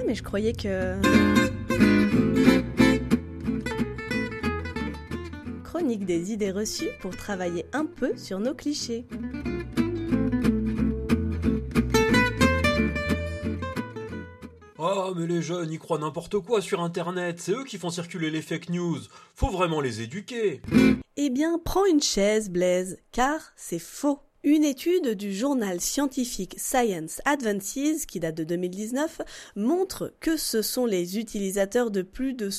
mais je croyais que... Chronique des idées reçues pour travailler un peu sur nos clichés. Ah, mais les jeunes, ils croient n'importe quoi sur Internet, c'est eux qui font circuler les fake news. Faut vraiment les éduquer. Eh bien, prends une chaise, Blaise, car c'est faux. Une étude du journal scientifique Science Advances, qui date de 2019, montre que ce sont les utilisateurs de plus de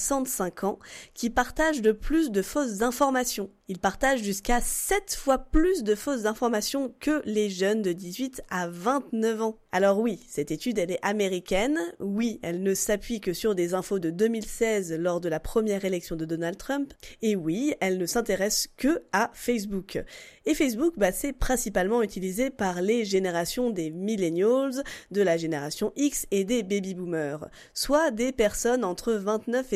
65 ans qui partagent de plus de fausses informations. Ils partagent jusqu'à 7 fois plus de fausses informations que les jeunes de 18 à 29 ans. Alors oui, cette étude, elle est américaine. Oui, elle ne s'appuie que sur des infos de 2016 lors de la première élection de Donald Trump. Et oui, elle ne s'intéresse que à Facebook. Et Facebook, c'est principalement utilisé par les générations des millennials, de la génération X et des baby-boomers, soit des personnes entre 29 et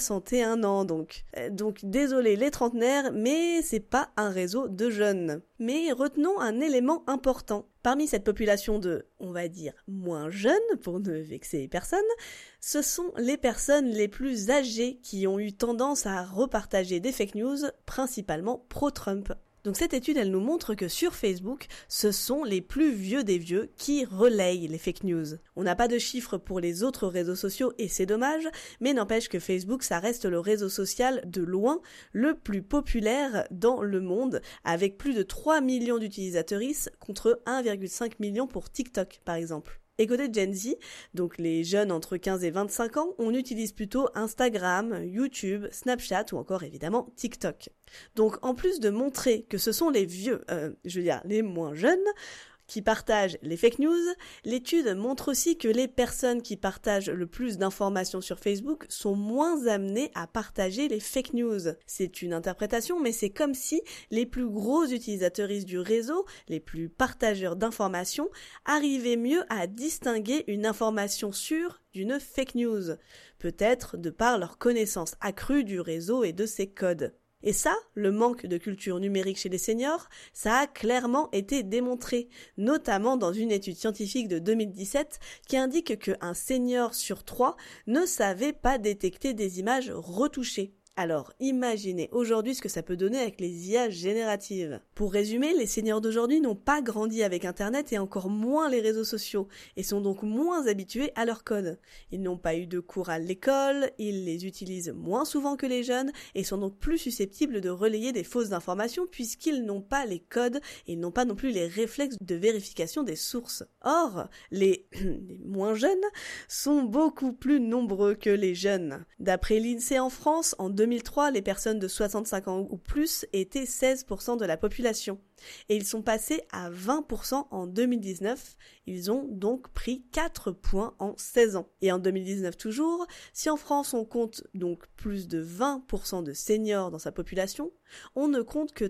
61 ans donc. Donc désolé les trentenaires, mais c'est pas un réseau de jeunes. Mais retenons un élément important. Parmi cette population de, on va dire, moins jeunes, pour ne vexer personne, ce sont les personnes les plus âgées qui ont eu tendance à repartager des fake news, principalement pro-Trump. Donc cette étude, elle nous montre que sur Facebook, ce sont les plus vieux des vieux qui relayent les fake news. On n'a pas de chiffres pour les autres réseaux sociaux et c'est dommage, mais n'empêche que Facebook, ça reste le réseau social de loin le plus populaire dans le monde, avec plus de 3 millions d'utilisateurs contre 1,5 million pour TikTok par exemple. Et côté Gen Z, donc les jeunes entre 15 et 25 ans, on utilise plutôt Instagram, YouTube, Snapchat ou encore évidemment TikTok. Donc en plus de montrer que ce sont les vieux, les moins jeunes, qui partagent les fake news, l'étude montre aussi que les personnes qui partagent le plus d'informations sur Facebook sont moins amenées à partager les fake news. C'est une interprétation, mais c'est comme si les plus gros utilisateurs du réseau, les plus partageurs d'informations, arrivaient mieux à distinguer une information sûre d'une fake news, peut-être de par leur connaissance accrue du réseau et de ses codes. Et ça, le manque de culture numérique chez les seniors, ça a clairement été démontré, notamment dans une étude scientifique de 2017 qui indique qu'un senior sur 3 ne savait pas détecter des images retouchées. Alors, imaginez aujourd'hui ce que ça peut donner avec les IA génératives. Pour résumer, les seniors d'aujourd'hui n'ont pas grandi avec Internet et encore moins les réseaux sociaux, et sont donc moins habitués à leur code. Ils n'ont pas eu de cours à l'école, ils les utilisent moins souvent que les jeunes, et sont donc plus susceptibles de relayer des fausses informations puisqu'ils n'ont pas les codes et ils n'ont pas non plus les réflexes de vérification des sources. Or, les moins jeunes sont beaucoup plus nombreux que les jeunes. D'après l'INSEE en France, en 2003, les personnes de 65 ans ou plus étaient 16% de la population. Et ils sont passés à 20% en 2019. Ils ont donc pris 4 points en 16 ans. Et en 2019 toujours, si en France on compte donc plus de 20% de seniors dans sa population, on ne compte que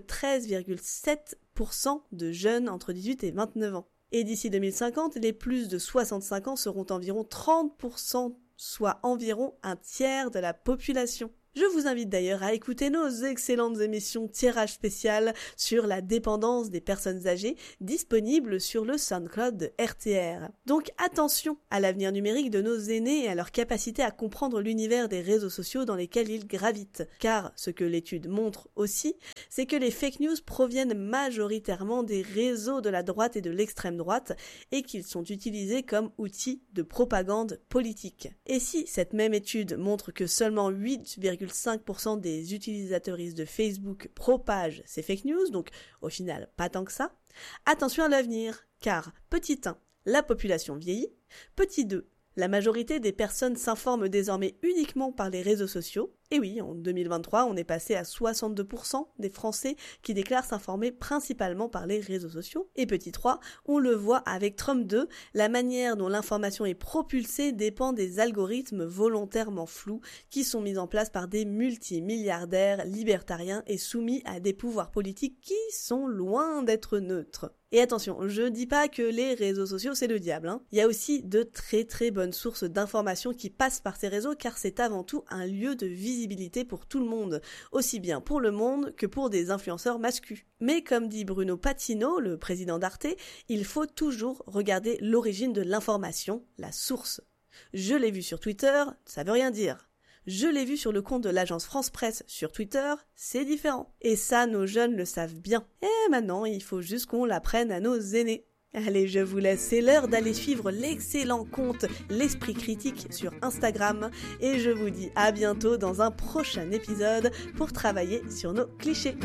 13,7% de jeunes entre 18 et 29 ans. Et d'ici 2050, les plus de 65 ans seront environ 30%, soit environ un tiers de la population. Je vous invite d'ailleurs à écouter nos excellentes émissions tirage spécial sur la dépendance des personnes âgées disponibles sur le SoundCloud de RTR. Donc attention à l'avenir numérique de nos aînés et à leur capacité à comprendre l'univers des réseaux sociaux dans lesquels ils gravitent. Car ce que l'étude montre aussi, c'est que les fake news proviennent majoritairement des réseaux de la droite et de l'extrême droite et qu'ils sont utilisés comme outils de propagande politique. Et si cette même étude montre que seulement 8,5% des utilisateurs de Facebook propagent ces fake news, donc au final pas tant que ça, attention à l'avenir, car petit 1, la population vieillit, petit 2, la majorité des personnes s'informent désormais uniquement par les réseaux sociaux. Et oui, en 2023, on est passé à 62% des Français qui déclarent s'informer principalement par les réseaux sociaux. Et petit 3, on le voit avec Trump 2, la manière dont l'information est propulsée dépend des algorithmes volontairement flous qui sont mis en place par des multimilliardaires libertariens et soumis à des pouvoirs politiques qui sont loin d'être neutres. Et attention, je dis pas que les réseaux sociaux c'est le diable, hein. Il y a aussi de très très bonnes sources d'informations qui passent par ces réseaux car c'est avant tout un lieu de visibilité pour tout le monde, aussi bien pour le monde que pour des influenceurs masculins. Mais comme dit Bruno Patino, le président d'Arte, il faut toujours regarder l'origine de l'information, la source. Je l'ai vu sur Twitter, ça veut rien dire. Je l'ai vu sur le compte de l'agence France Presse sur Twitter, c'est différent. Et ça, nos jeunes le savent bien. Et maintenant, il faut juste qu'on l'apprenne à nos aînés. Allez, je vous laisse, c'est l'heure d'aller suivre l'excellent compte L'Esprit Critique sur Instagram. Et je vous dis à bientôt dans un prochain épisode pour travailler sur nos clichés.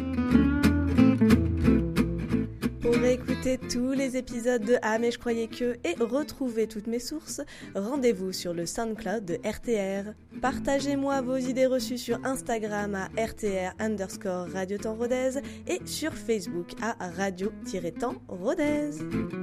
Pour écouter tous les épisodes de Ah mais je croyais que et retrouver toutes mes sources, rendez-vous sur le SoundCloud de RTR. Partagez-moi vos idées reçues sur Instagram à RTR_Radio Temps Rodez et sur Facebook à Radio-Temps Rodez.